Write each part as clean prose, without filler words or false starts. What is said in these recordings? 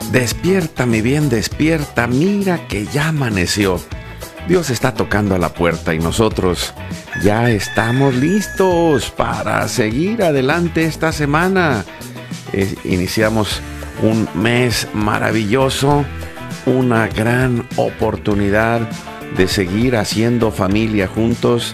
Despierta, mi bien, despierta, mira que ya amaneció. Dios está tocando a la puerta y nosotros ya estamos listos para seguir adelante esta semana. Iniciamos un mes maravilloso, una gran oportunidad de seguir haciendo familia juntos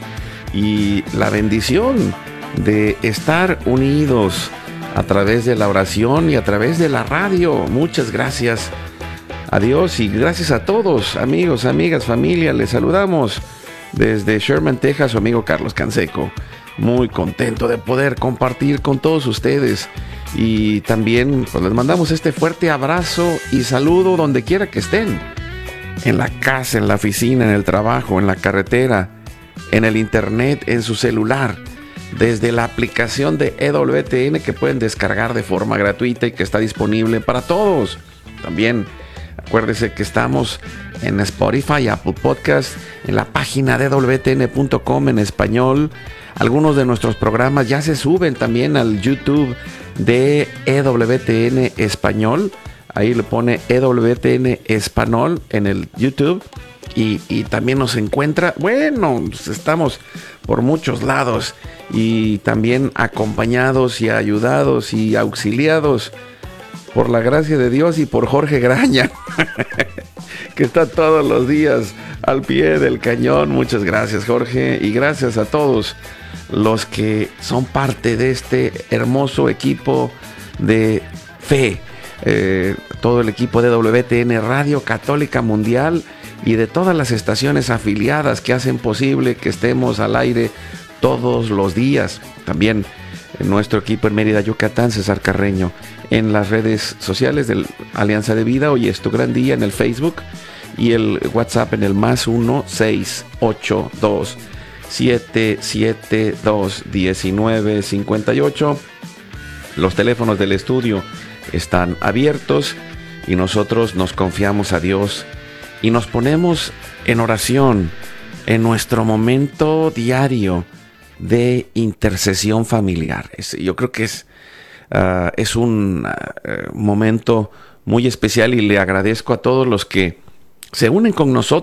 y la bendición de estar unidos a través de la oración y a través de la radio. Muchas gracias a Dios y gracias a todos, amigos, amigas, familia. Les saludamos desde Sherman, Texas, su amigo Carlos Canseco. Muy contento de poder compartir con todos ustedes y también pues, les mandamos este fuerte abrazo y saludo donde quiera que estén. En la casa, en la oficina, en el trabajo, en la carretera, en el internet, en su celular. Desde la aplicación de EWTN que pueden descargar de forma gratuita y que está disponible para todos. También acuérdese que estamos en Spotify, Apple Podcast, en la página de EWTN.com en español. Algunos de nuestros programas ya se suben también al YouTube de EWTN Español. Ahí le pone EWTN Español en el YouTube. Y también nos encuentra, bueno, estamos por muchos lados y también acompañados y ayudados y auxiliados por la gracia de Dios y por Jorge Graña, que está todos los días al pie del cañón. Muchas gracias, Jorge, y gracias a todos los que son parte de este hermoso equipo de fe, todo el equipo de WTN Radio Católica Mundial y de todas las estaciones afiliadas que hacen posible que estemos al aire todos los días. También nuestro equipo en Mérida, Yucatán, César Carreño, en las redes sociales de Alianza de Vida. Hoy es tu gran día en el Facebook y el WhatsApp en el +1 682 772 1958. Los teléfonos del estudio están abiertos y nosotros nos confiamos a Dios y nos ponemos en oración en nuestro momento diario de intercesión familiar. Yo creo que es un momento muy especial y le agradezco a todos los que se unen con nosotros